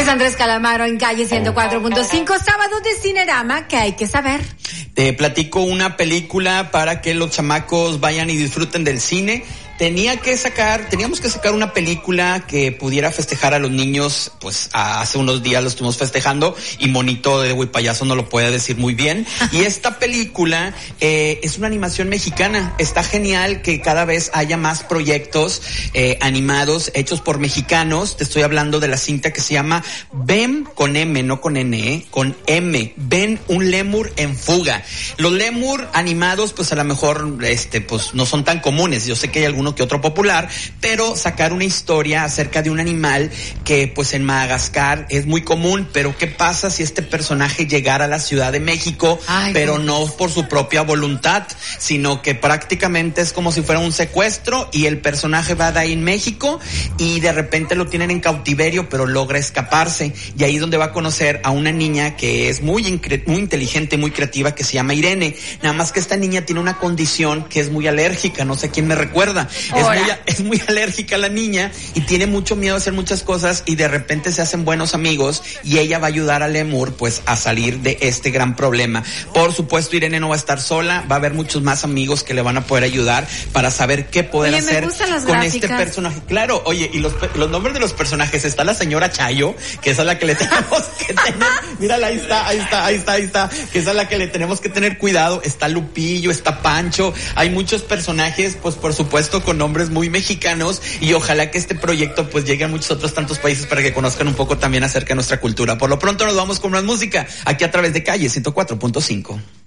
José Andrés Calamaro en calle 104.5, sábado de Cinerama, que hay que saber. Te platico una película para que los chamacos vayan y disfruten del cine. Teníamos que sacar una película que pudiera festejar a los niños, pues hace unos días lo estuvimos festejando y Monito de Güey Payaso no lo puede decir muy bien. Y esta película es una animación mexicana. Está genial que cada vez haya más proyectos animados hechos por mexicanos. Te estoy hablando de la cinta que se llama Ven con M, no con N, con M. Ven, un lémur en fuga. Los lémur animados, pues a lo mejor pues no son tan comunes. Yo sé que hay algunos que otro popular, pero sacar una historia acerca de un animal que pues en Madagascar es muy común, pero ¿qué pasa si este personaje llegara a la Ciudad de México, pero no por su propia voluntad, sino que prácticamente es como si fuera un secuestro y el personaje va de ahí en México y de repente lo tienen en cautiverio, pero logra escaparse, y ahí es donde va a conocer a una niña que es muy inteligente, muy creativa, que se llama Irene, nada más que esta niña tiene una condición que es muy alérgica, no sé quién me recuerda. Es muy alérgica a la niña y tiene mucho miedo a hacer muchas cosas, y de repente se hacen buenos amigos y ella va a ayudar a Lemur pues a salir de este gran problema. Por supuesto, Irene no va a estar sola, va a haber muchos más amigos que le van a poder ayudar para saber qué poder hacer con este personaje. Claro, oye, y los nombres de los personajes, está la señora Chayo, que esa es la que le tenemos que tener, mírala, ahí está, que esa es la que le tenemos que tener cuidado. Está Lupillo, está Pancho, hay muchos personajes, pues por supuesto con nombres muy mexicanos, y ojalá que este proyecto pues llegue a muchos otros tantos países para que conozcan un poco también acerca de nuestra cultura. Por lo pronto nos vamos con más música aquí a través de Calle 104.5.